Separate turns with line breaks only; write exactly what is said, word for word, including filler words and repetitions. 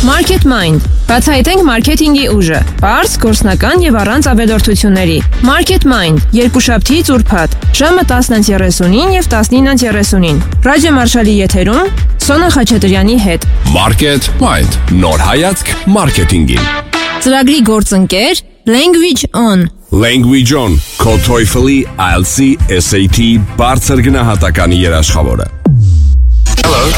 Market Mind. Բացահայտենք մարքեթինգի ուժը։ Պարզ, գործնական եւ առանց ավելորդությունների։ Market Mind. Երկուշաբթի ծուրփաթ։ Ժամը տասն երեսունին եւ տասնինը երեսունին։ Ռադիո Մարշալի եթերում Սոնա Խաչատրյանի հետ։
Market Mind. Նոր հայացք մարքեթինգին։
Ծրագրի գործընկեր Language On.
Language On. Քո TOEFL-ի, I E L T S, S A T բարձր գնահատականի երաշխավորը։ Hello.